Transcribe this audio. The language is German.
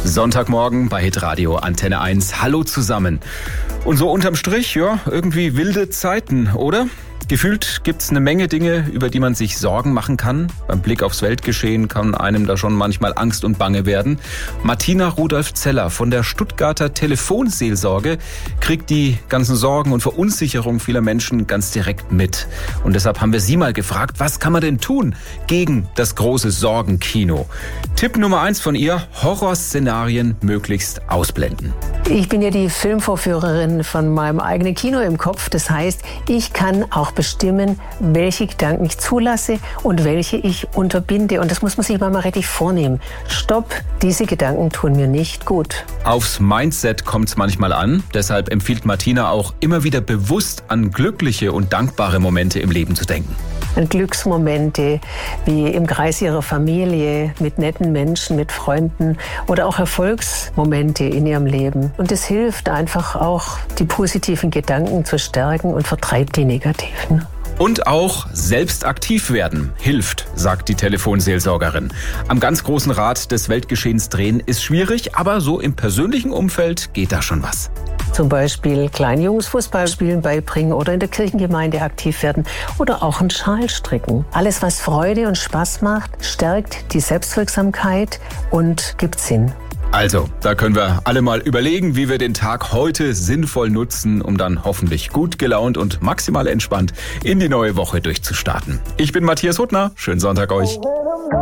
Sonntagmorgen bei Hitradio Antenne 1. Hallo zusammen. Und so unterm Strich, ja, irgendwie wilde Zeiten, oder? Gefühlt gibt's eine Menge Dinge, über die man sich Sorgen machen kann. Beim Blick aufs Weltgeschehen kann einem da schon manchmal Angst und Bange werden. Martina Rudolph-Zeller von der Stuttgarter Telefonseelsorge kriegt die ganzen Sorgen und Verunsicherungen vieler Menschen ganz direkt mit. Und deshalb haben wir sie mal gefragt, was kann man denn tun gegen das große Sorgenkino? Tipp Nummer 1 von ihr: Horrorszenarien möglichst ausblenden. Ich bin ja die Filmvorführerin von meinem eigenen Kino im Kopf. Das heißt, ich kann auch bestimmen, welche Gedanken ich zulasse und welche ich unterbinde. Und das muss man sich mal richtig vornehmen. Stopp, diese Gedanken tun mir nicht gut. Aufs Mindset kommt's manchmal an. Deshalb empfiehlt Martina auch, immer wieder bewusst an glückliche und dankbare Momente im Leben zu denken. An Glücksmomente wie im Kreis ihrer Familie, mit netten Menschen, mit Freunden oder auch Erfolgsmomente in ihrem Leben. Und es hilft einfach auch, die positiven Gedanken zu stärken und vertreibt die negativen. Und auch selbst aktiv werden hilft, sagt die Telefonseelsorgerin. Am ganz großen Rad des Weltgeschehens drehen ist schwierig, aber so im persönlichen Umfeld geht da schon was. Zum Beispiel kleinen Jungs Fußballspielen beibringen oder in der Kirchengemeinde aktiv werden oder auch einen Schal stricken. Alles, was Freude und Spaß macht, stärkt die Selbstwirksamkeit und gibt Sinn. Also, da können wir alle mal überlegen, wie wir den Tag heute sinnvoll nutzen, um dann hoffentlich gut gelaunt und maximal entspannt in die neue Woche durchzustarten. Ich bin Matthias Huttner. Schönen Sonntag euch.